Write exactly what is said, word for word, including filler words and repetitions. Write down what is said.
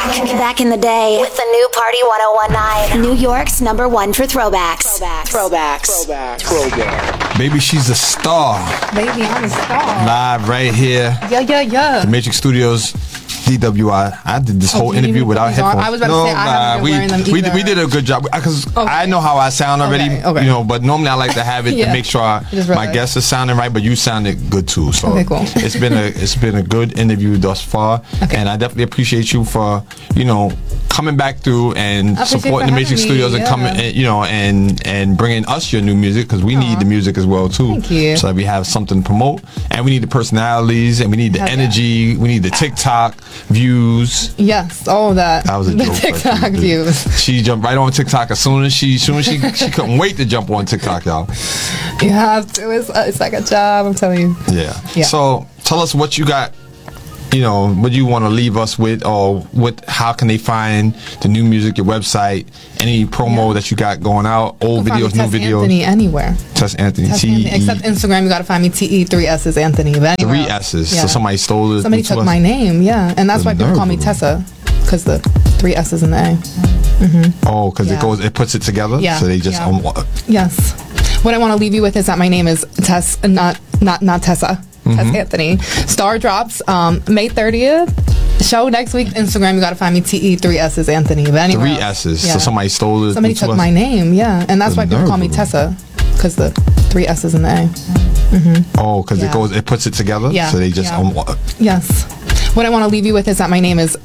Back, back in the day with the new Party ten nineteen. New York's number one for throwbacks. Throwbacks. Throwbacks. Throwbacks. Baby, she's a star. Baby, I'm a star. Live right here. Yeah, yeah, yeah. The Matrix Studios. D W I. I did this Oh, whole you interview didn't without put these on? headphones. I was about to no, say, I haven't been we, wearing them we, either. we did a good job because Okay. I know how I sound already. Okay, okay. You know, but normally I like to have it Yeah. to make sure I, Just my realized. guests are sounding right, but you sounded good too. So Okay, cool. it's been a it's been a good interview thus far, Okay. and I definitely appreciate you for you know coming back through and I appreciate supporting for the Matrix having me, Studios and yeah. coming and, you know and and bringing us your new music because we need the music as well too. Thank you. So that we have something to promote, and we need the personalities, and we need the Hell yeah. energy, we need the TikTok views. Yes, all of that. That was a the joke. TikTok but she- views. She jumped right on TikTok as soon as she, soon as she, she couldn't wait to jump on TikTok, y'all. You have to. It's, uh, it's like a job, I'm telling you. Yeah. Yeah. So tell us what you got. You know, what you want to leave us with, or what? How can they find the new music, your website, any promo Yeah. that you got going out, old Find me videos, new Tess videos? Anthony anywhere. Tess Anthony. Tess T Anthony. E Except Instagram, you got to find me T E three S's Anthony. But anywhere three else. S's. Yeah. So somebody stole it. Somebody to took us? my name, yeah, and that's The why people nerve call me of them. Tessa, because the three S's in the A. Oh, because Yeah. it goes, it puts it together. Yeah. So they just. Yeah. Um, Yes. What I want to leave you with is that my name is Tess, not not not Tessa. Mm-hmm. Tess Anthony. Star drops um, May thirtieth. Show next week. Instagram, you got to find me T E three S's Anthony. But anywhere three else. S's. Yeah. So somebody stole it. Somebody to took us? my name, yeah, and that's The why people nerve call me of them. Tessa, because the three S's in the A. Oh, because Yeah. it goes, it puts it together. Yeah. So they just. Yeah. Um, Yes. What I want to leave you with is that my name is